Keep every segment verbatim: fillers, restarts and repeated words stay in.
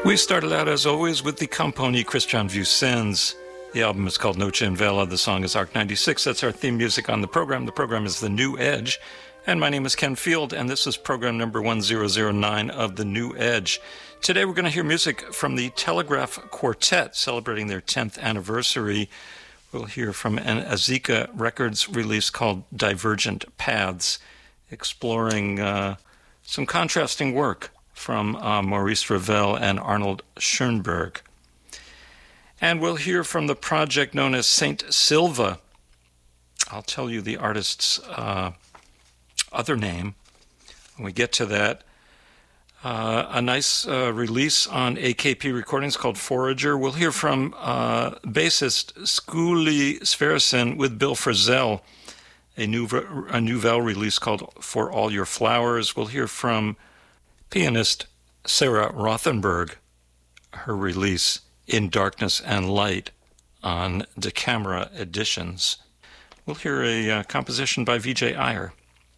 We started out, as always, with the Componi Christian Vucens. The album is called Noche in Vela. The song is Arc ninety-six. That's our theme music on the program. The program is The New Edge. And my name is Ken Field, and this is program number one thousand nine of The New Edge. Today we're going to hear music from the Telegraph Quartet, celebrating their tenth anniversary. We'll hear from an Azika Records release called Divergent Paths, exploring uh, some contrasting work from uh, Maurice Ravel and Arnold Schoenberg. And we'll hear from the project known as Saint Silva. I'll tell you the artist's uh, other name when we get to that. Uh, a nice uh, release on A K P Recordings called Forager. We'll hear from uh, bassist Skuli Sversen with Bill Frisell, a, new, a nouvelle release called For All Your Flowers. We'll hear from pianist Sarah Rothenberg, her release In Darkness and Light on Decamera Editions. We'll hear a uh, composition by V J Iyer.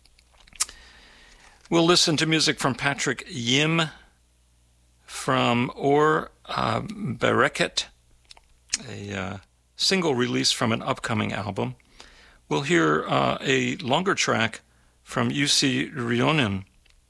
We'll listen to music from Patrick Yim, from Or uh, Bereket, a uh, single release from an upcoming album. We'll hear uh, a longer track from Jussi Rionen.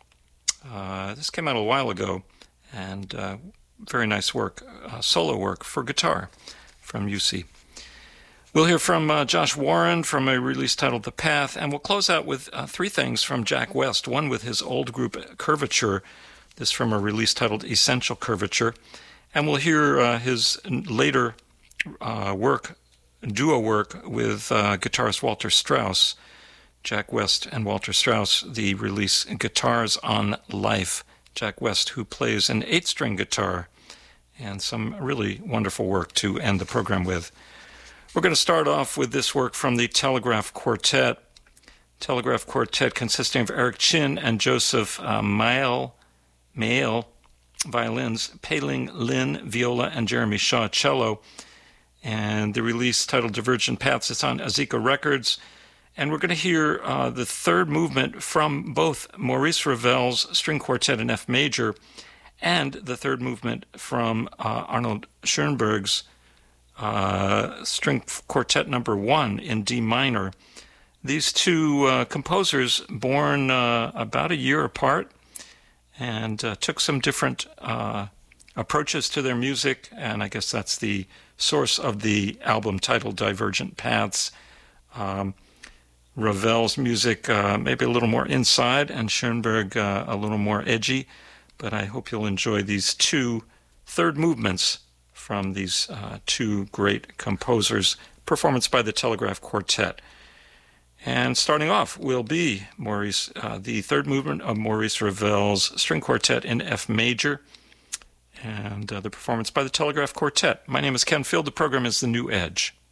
Uh, this came out a while ago, and uh, very nice work, uh, solo work for guitar from Jussi. We'll hear from uh, Josh Warren from a release titled The Path, and we'll close out with uh, three things from Jack West, one with his old group Curvature, this from a release titled Essential Curvature, and we'll hear uh, his later uh, work, duo work with uh, guitarist Walter Strauss. Jack West and Walter Strauss, the release Guitars on Life. Jack West, who plays an eight-string guitar, and some really wonderful work to end the program with. We're going to start off with this work from the Telegraph Quartet. Telegraph Quartet consisting of Eric Chin and Joseph uh, Mael, Mael, violins, Pei-Ling Lin, viola, and Jeremy Shaw, cello. And the release titled Divergent Paths is on Azika Records. And we're going to hear uh, the third movement from both Maurice Ravel's String Quartet in F major and the third movement from uh, Arnold Schoenberg's uh, String Quartet number one in D minor. These two uh, composers, born uh, about a year apart, and uh, took some different uh, approaches to their music, and I guess that's the source of the album titled Divergent Paths. Um, Ravel's music uh, maybe a little more inside, and Schoenberg uh, a little more edgy, but I hope you'll enjoy these two third movements from these uh, two great composers, performance by the Telegraph Quartet. And starting off will be Maurice, uh, the third movement of Maurice Ravel's String Quartet in F major, and uh, the performance by the Telegraph Quartet. My name is Ken Field. The program is The New Edge.